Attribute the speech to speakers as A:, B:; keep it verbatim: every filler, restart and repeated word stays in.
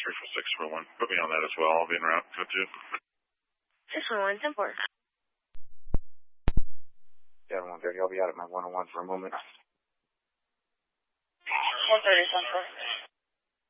A: three four six four one. Put me on that as well. I'll be en route. Code two.
B: six one one, ten four.
C: seven one thirty, I'll be out at my one oh one for a moment.
B: one thirty, ten four.